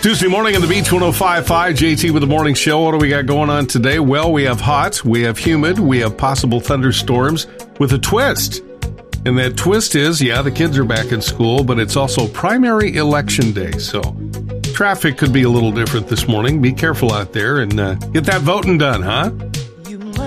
Tuesday morning on the Beach 105.5, JT with the morning show. What do we got going on today? Well, we have hot, we have humid, we have possible thunderstorms with a twist. And that twist is, the kids are back in school, but it's also primary election day. So traffic could be a little different this morning. Be careful out there and get that voting done, huh?